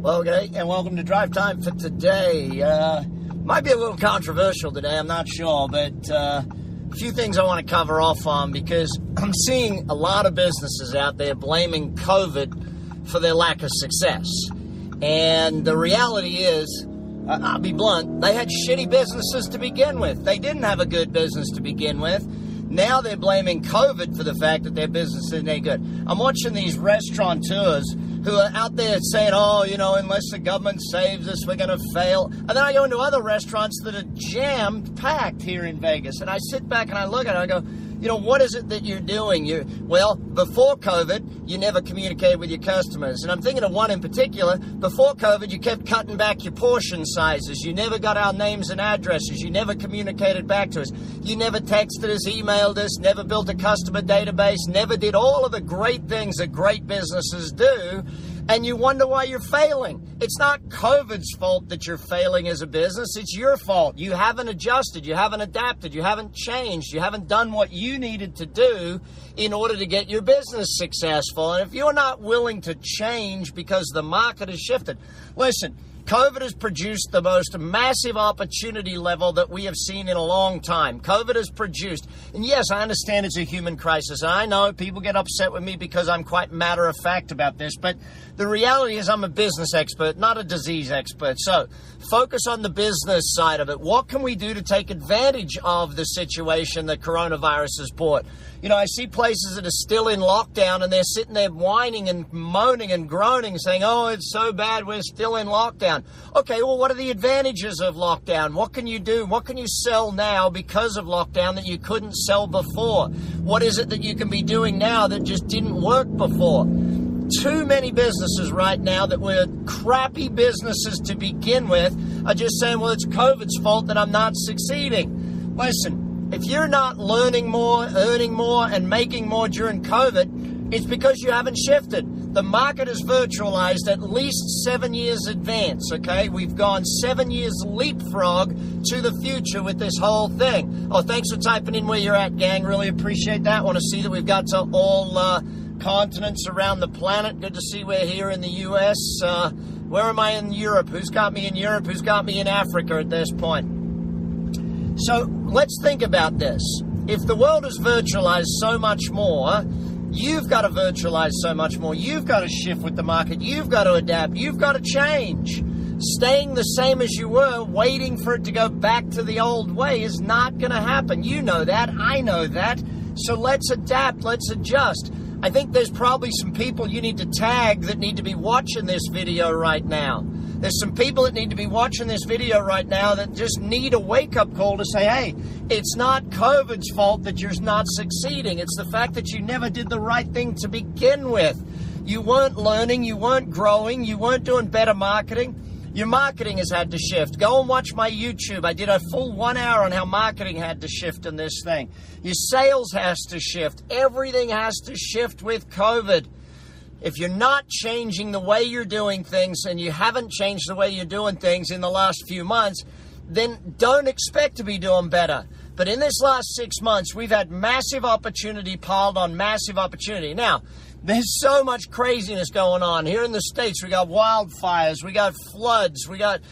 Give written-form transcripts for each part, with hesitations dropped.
Well, okay, and welcome to Drive Time for today. Might be a little controversial today, I'm not sure, but a few things I want to cover off on because I'm seeing a lot of businesses out there blaming COVID for their lack of success. And the reality is, I'll be blunt, they had shitty businesses to begin with. They didn't have a good business to begin with. Now they're blaming COVID for the fact that their business isn't any good. I'm watching these restaurateurs who are out there saying, oh, you know, unless the government saves us, we're going to fail. And then I go into other restaurants that are jammed packed here in Vegas. And I sit back and I look at it and I go, you know, what is it that you're doing? Well, before COVID, you never communicated with your customers. And I'm thinking of one in particular. Before COVID, you kept cutting back your portion sizes. You never got our names and addresses. You never communicated back to us. You never texted us, emailed us, never built a customer database, never did all of the great things that great businesses do. And you wonder why you're failing. It's not COVID's fault that you're failing as a business. It's your fault. You haven't adjusted. You haven't adapted. You haven't changed. You haven't done what you needed to do in order to get your business successful. And if you're not willing to change because the market has shifted, listen, COVID has produced the most massive opportunity level that we have seen in a long time. COVID has produced, and yes, I understand it's a human crisis. I know people get upset with me because I'm quite matter of fact about this, but the reality is I'm a business expert, not a disease expert. So focus on the business side of it. What can we do to take advantage of the situation that coronavirus has brought? You know, I see places that are still in lockdown and they're sitting there whining and moaning and groaning, saying, oh, it's so bad, we're still in lockdown. Okay, well, what are the advantages of lockdown? What can you do? What can you sell now because of lockdown that you couldn't sell before? What is it that you can be doing now that just didn't work before? Too many businesses right now that were crappy businesses to begin with are just saying, well, it's COVID's fault that I'm not succeeding. Listen, if you're not learning more, earning more, and making more during COVID, it's because you haven't shifted. The market is virtualized at least 7 years advance, okay? We've gone 7 years leapfrog to the future with this whole thing. Oh, thanks for typing in where you're at, gang. Really appreciate that. Want to see that we've got to all continents around the planet. Good to see we're here in the U.S. Where am I in Europe? Who's got me in Europe? Who's got me in Africa at this point? So let's think about this. If the world is virtualized so much more, you've got to virtualize so much more. You've got to shift with the market. You've got to adapt. You've got to change. Staying the same as you were, waiting for it to go back to the old way is not going to happen. You know that. I know that. So let's adapt. Let's adjust. I think there's probably some people you need to tag that need to be watching this video right now. There's some people that need to be watching this video right now that just need a wake-up call to say, hey, it's not COVID's fault that you're not succeeding. It's the fact that you never did the right thing to begin with. You weren't learning, you weren't growing, you weren't doing better marketing. Your marketing has had to shift. Go and watch my YouTube. I did a full 1 hour on how marketing had to shift in this thing. Your sales has to shift. Everything has to shift with COVID. If you're not changing the way you're doing things and you haven't changed the way you're doing things in the last few months, then don't expect to be doing better. But in this last 6 months, we've had massive opportunity piled on massive opportunity. Now, there's so much craziness going on. Here in the States, we got wildfires, we got floods, we got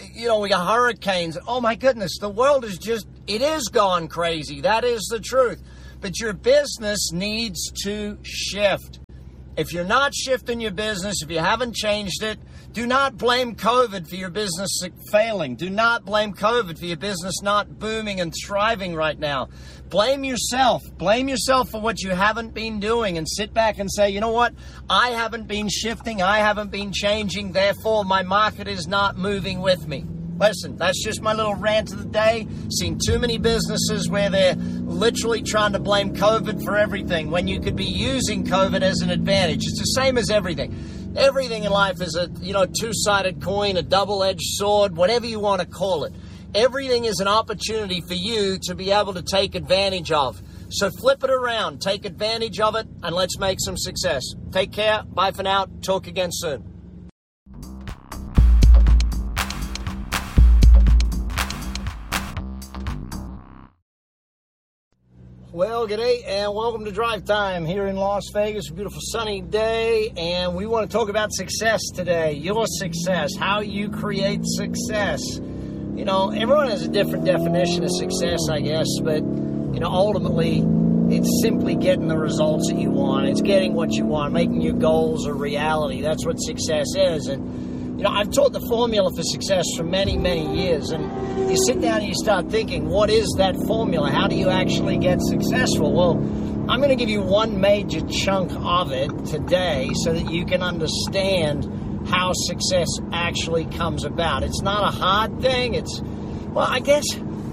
hurricanes. Oh my goodness, the world is it is gone crazy. That is the truth. But your business needs to shift. If you're not shifting your business, if you haven't changed it, do not blame COVID for your business failing. Do not blame COVID for your business not booming and thriving right now. Blame yourself. Blame yourself for what you haven't been doing and sit back and say, you know what? I haven't been shifting. I haven't been changing. Therefore, my market is not moving with me. Listen, that's just my little rant of the day. Seen too many businesses where they're literally trying to blame COVID for everything when you could be using COVID as an advantage. It's the same as everything. Everything in life is a two-sided coin, a double-edged sword, whatever you want to call it. Everything is an opportunity for you to be able to take advantage of. So flip it around, take advantage of it, and let's make some success. Take care. Bye for now. Talk again soon. Well, g'day and welcome to Drive Time here in Las Vegas. A beautiful sunny day, and we want to talk about success today. Your success, how you create success. You know, everyone has a different definition of success, I guess, but, you know, ultimately, it's simply getting the results that you want. It's getting what you want, making your goals a reality. That's what success is. And, you know, I've taught the formula for success for many, many years. And you sit down and you start thinking, what is that formula? How do you actually get successful? Well, I'm going to give you one major chunk of it today so that you can understand how success actually comes about. It's not a hard thing. I guess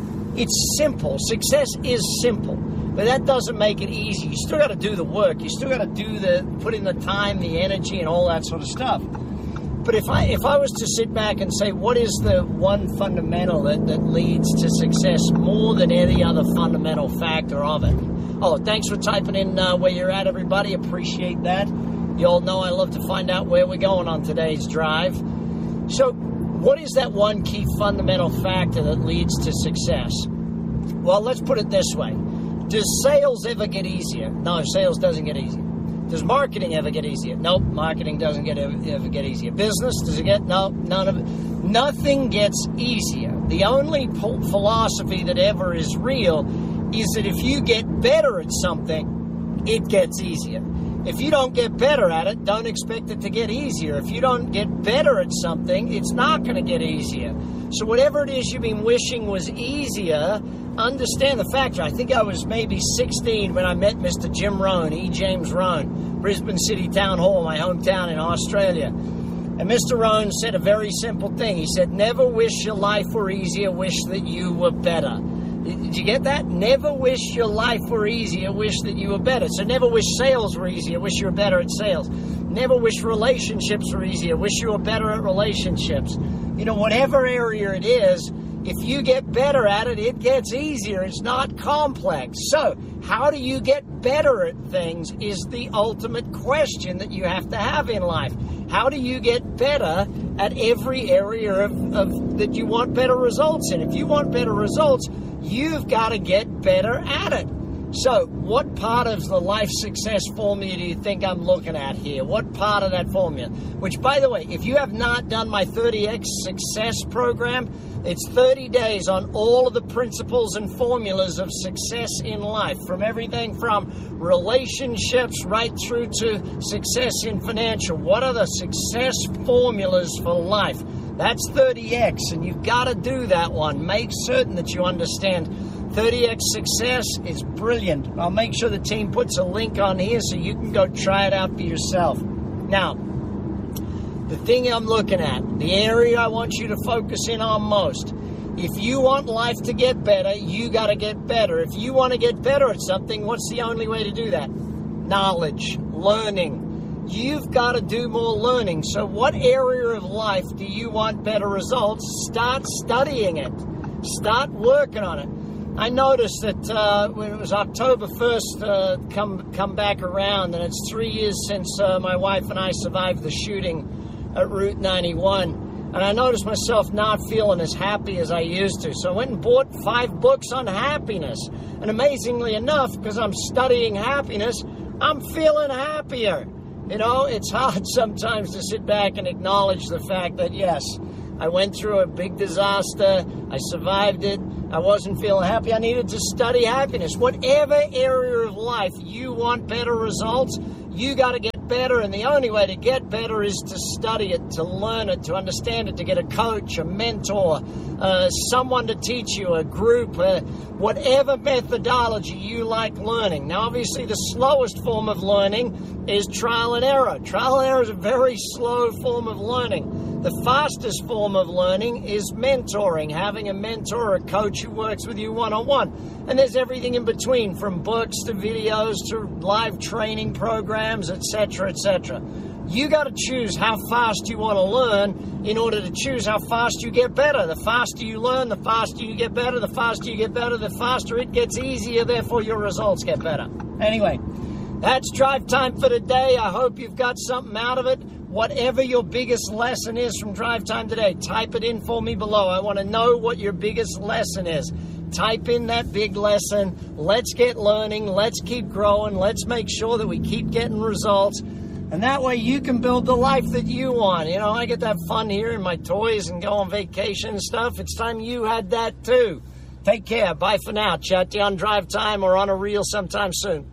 it's simple. Success is simple. But that doesn't make it easy. You still got to do the work. You still got to put in the time, the energy, and all that sort of stuff. But if I was to sit back and say, what is the one fundamental that leads to success more than any other fundamental factor of it? Oh, thanks for typing in where you're at, everybody. Appreciate that. You all know I love to find out where we're going on today's drive. So, what is that one key fundamental factor that leads to success? Well, let's put it this way. Does sales ever get easier? No, sales doesn't get easier. Does marketing ever get easier? Nope, marketing doesn't ever get easier. Business, does it get? No, none of it. Nothing gets easier. The only philosophy that ever is real is that if you get better at something, it gets easier. If you don't get better at it, don't expect it to get easier. If you don't get better at something, it's not going to get easier. So whatever it is you've been wishing was easier, understand the factor. I think I was maybe 16 when I met Mr. Jim Rohn, E. James Rohn, Brisbane City Town Hall, my hometown in Australia. And Mr. Rohn said a very simple thing. He said, never wish your life were easier, wish that you were better. Did you get that? Never wish your life were easier, wish that you were better. So never wish sales were easier, wish you were better at sales. Never wish relationships were easier, wish you were better at relationships. You know, whatever area it is, if you get better at it, it gets easier. It's not complex. So, how do you get better at things is the ultimate question that you have to have in life. How do you get better at every area of that you want better results in? If you want better results, you've got to get better at it. So, what part of the life success formula do you think I'm looking at here? What part of that formula? Which, by the way, if you have not done my 30X success program, it's 30 days on all of the principles and formulas of success in life, from everything from relationships right through to success in financial. What are the success formulas for life? That's 30X, and you've got to do that one. Make certain that you understand 30X success is brilliant. I'll make sure the team puts a link on here so you can go try it out for yourself. Now, the thing I'm looking at, the area I want you to focus in on most, if you want life to get better, you got to get better. If you want to get better at something, what's the only way to do that? Knowledge, learning. You've got to do more learning. So what area of life do you want better results? Start studying it. Start working on it. I noticed that when it was October 1st, come back around, and it's 3 years since my wife and I survived the shooting at Route 91, and I noticed myself not feeling as happy as I used to. So I went and bought 5 books on happiness, and amazingly enough, because I'm studying happiness, I'm feeling happier. You know, it's hard sometimes to sit back and acknowledge the fact that, yes, I went through a big disaster, I survived it, I wasn't feeling happy, I needed to study happiness. Whatever area of life you want better results, you got to get better, and the only way to get better is to study it, to learn it, to understand it, to get a coach, a mentor, someone to teach you, a group, whatever methodology you like learning. Now, obviously, the slowest form of learning is trial and error. Trial and error is a very slow form of learning. The fastest form of learning is mentoring, having a mentor or a coach who works with you one-on-one. And there's everything in between, from books to videos to live training programs, etc., etc. You got to choose how fast you want to learn in order to choose how fast you get better. The faster you learn, the faster you get better. The faster you get better, the faster it gets easier. Therefore, your results get better. Anyway, that's Drive Time for today. I hope you've got something out of it. Whatever your biggest lesson is from Drive Time today, type it in for me below. I want to know what your biggest lesson is. type in that big lesson. Let's get learning. Let's keep growing. Let's make sure that we keep getting results. And that way you can build the life that you want. You know, I get to have fun here in my toys and go on vacation and stuff. It's time you had that too. Take care. Bye for now. Chat to you on Drive Time or on a reel sometime soon.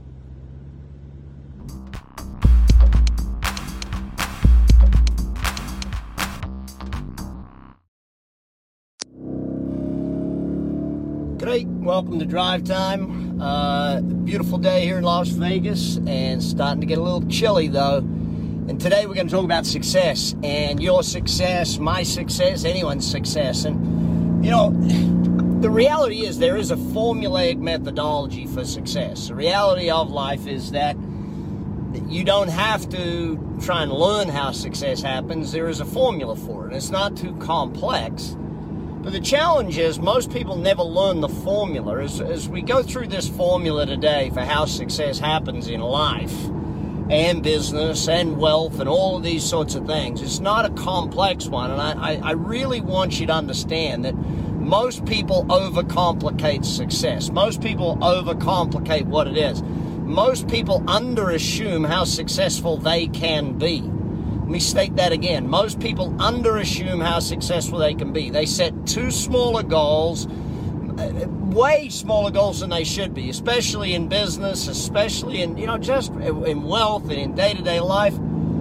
Great. Welcome to Drive Time. Beautiful day here in Las Vegas, and starting to get a little chilly though. And today we're going to talk about success, and your success, my success, anyone's success. And you know, the reality is there is a formulaic methodology for success. The reality of life is that you don't have to try and learn how success happens. There is a formula for it. It's not too complex. But the challenge is most people never learn the formula. As we go through this formula today for how success happens in life and business and wealth and all of these sorts of things, it's not a complex one. And I really want you to understand that most people overcomplicate success. Most people overcomplicate what it is. Most people underassume how successful they can be. Let me state that again. Most people underassume how successful they can be. They set too smaller goals, way smaller goals than they should be, especially in business, especially in, just in wealth and in day-to-day life.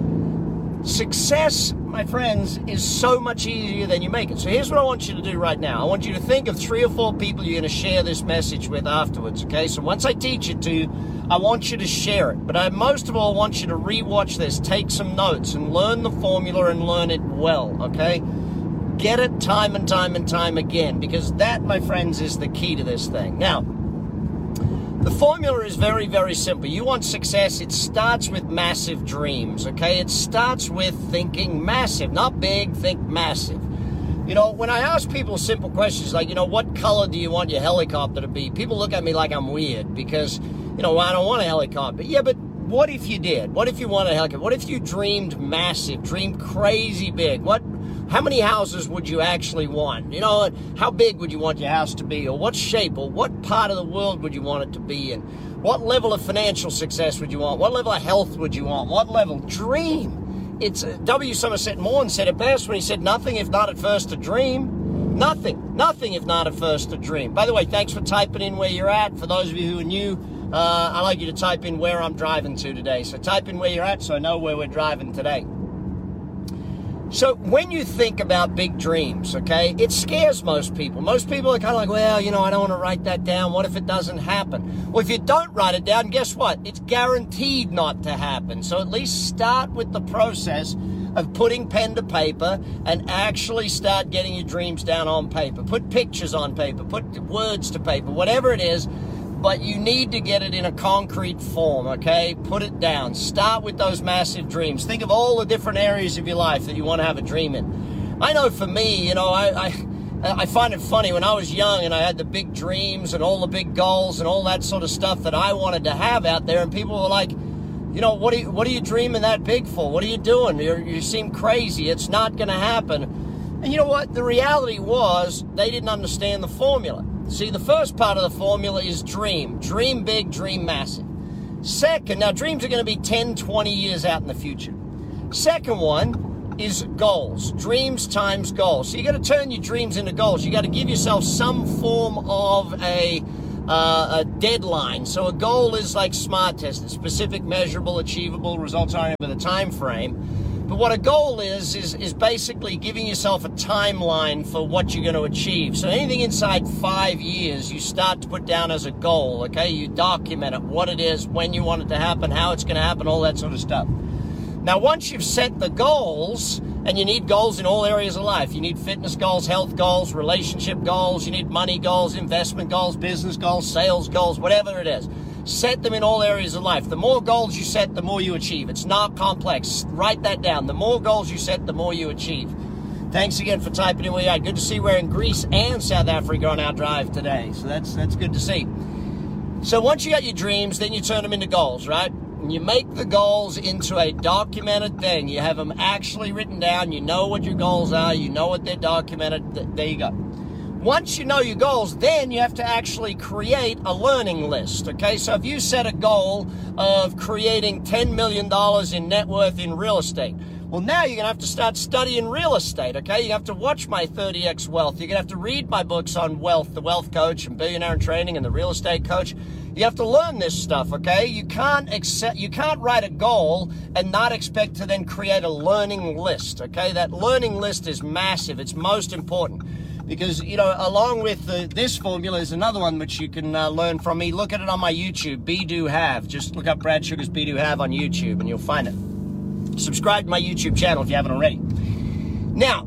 Success, my friends, is so much easier than you make it. So here's what I want you to do right now. I want you to think of 3 or 4 people you're going to share this message with afterwards, okay? So once I teach it to you, I want you to share it. But I most of all want you to rewatch this, take some notes, and learn the formula and learn it well, okay? Get it time and time and time again, because that, my friends, is the key to this thing. Now, the formula is very, very simple. You want success, it starts with massive dreams, okay? It starts with thinking massive, not big, think massive. You know, when I ask people simple questions like, what color do you want your helicopter to be? People look at me like I'm weird because, I don't want a helicopter. Yeah, but what if you did? What if you wanted a helicopter? What if you dreamed massive, dreamed crazy big? How many houses would you actually want? How big would you want your house to be? Or what shape? Or what part of the world would you want it to be in? What level of financial success would you want? What level of health would you want? What level? Dream. It's W. Somerset Maugham said it best when he said, nothing if not at first a dream. Nothing if not at first a dream. By the way, thanks for typing in where you're at. For those of you who are new, I'd like you to type in where I'm driving to today. So type in where you're at so I know where we're driving today. So when you think about big dreams, okay, it scares most people. Most people are kind of like, well, I don't want to write that down. What if it doesn't happen? Well, if you don't write it down, guess what? It's guaranteed not to happen. So at least start with the process of putting pen to paper and actually start getting your dreams down on paper. Put pictures on paper, put words to paper, whatever it is. But you need to get it in a concrete form, okay? Put it down. Start with those massive dreams. Think of all the different areas of your life that you want to have a dream in. I know for me, I find it funny. When I was young and I had the big dreams and all the big goals and all that sort of stuff that I wanted to have out there, and people were like, what are you dreaming that big for? What are you doing? You seem crazy. It's not going to happen. And you know what? The reality was they didn't understand the formula. See, the first part of the formula is dream. Dream big, dream massive. Second, now dreams are going to be 10, 20 years out in the future. Second one is goals. Dreams times goals. So you got to turn your dreams into goals. You got to give yourself some form of a deadline. So a goal is like SMART test, specific, measurable, achievable, results-oriented with a time frame. But what a goal is basically giving yourself a timeline for what you're going to achieve. So anything inside 5 years, you start to put down as a goal, okay? You document it, what it is, when you want it to happen, how it's going to happen, all that sort of stuff. Now, once you've set the goals, and you need goals in all areas of life. You need fitness goals, health goals, relationship goals. You need money goals, investment goals, business goals, sales goals, whatever it is. Set them in all areas of life. The more goals you set, the more you achieve. It's not complex. Write that down. The more goals you set, the more you achieve. Thanks again for typing in where you are. Good to see we're in Greece and South Africa on our drive today. So that's good to see. So once you got your dreams, then you turn them into goals, right? And you make the goals into a documented thing. You have them actually written down. You know what your goals are. You know what they're documented. There you go. once you know your goals, then you have to actually create a learning list, okay? So if you set a goal of creating $10 million in net worth in real estate, well, now you're going to have to start studying real estate, okay? You have to watch my 30X Wealth. You're going to have to read my books on wealth, The Wealth Coach and Billionaire in Training and The Real Estate Coach. You have to learn this stuff, okay? You can't write a goal and not expect to then create a learning list, okay? That learning list is massive. It's most important. Because, you know, along with this formula is another one which you can learn from me. Look at it on my YouTube, Be Do Have. Just look up Brad Sugar's Be Do Have on YouTube and you'll find it. Subscribe to my YouTube channel if you haven't already. Now,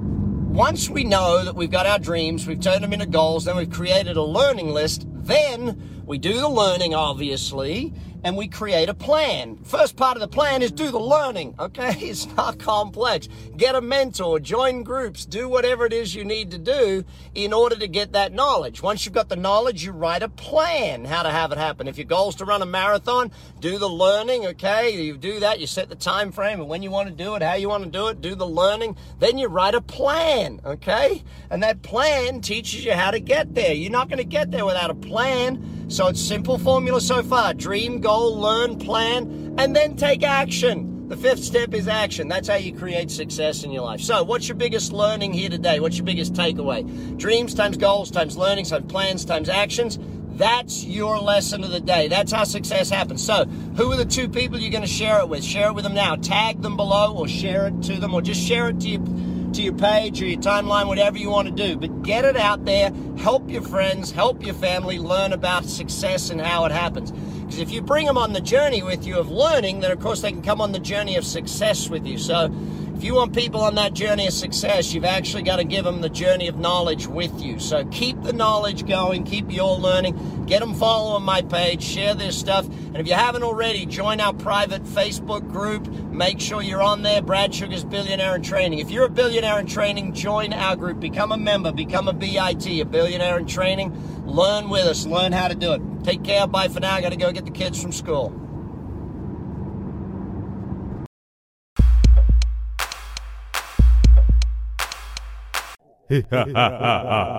once we know that we've got our dreams, we've turned them into goals, then we've created a learning list, then we do the learning, obviously, and we create a plan. First part of the plan is do the learning, okay? It's not complex. Get a mentor, join groups, do whatever it is you need to do in order to get that knowledge. Once you've got the knowledge, you write a plan how to have it happen. If your goal is to run a marathon, do the learning, okay? You do that, you set the time frame and when you want to do it, how you want to do it, do the learning, then you write a plan, okay? And that plan teaches you how to get there. You're not going to get there without a plan. So it's simple formula so far. Dream, goal, learn, plan, and then take action. The fifth step is action. That's how you create success in your life. So what's your biggest learning here today? What's your biggest takeaway? Dreams times goals times learning times plans times actions. That's your lesson of the day. That's how success happens. So who are the two people you're going to share it with? Share it with them now. Tag them below or share it to them or just share it to your page or your timeline, whatever you want to do. But get it out there, help your friends, help your family learn about success and how it happens. Because if you bring them on the journey with you of learning, then of course they can come on the journey of success with you. So if you want people on that journey of success, you've actually got to give them the journey of knowledge with you. So keep the knowledge going, keep your learning, get them following my page, share this stuff. And if you haven't already, join our private Facebook group. Make sure you're on there, Brad Sugar's Billionaire in Training. If you're a billionaire in training, join our group, become a member, become a BIT, a Billionaire in Training. Learn with us, learn how to do it. Take care, bye for now. I got to go get the kids from school.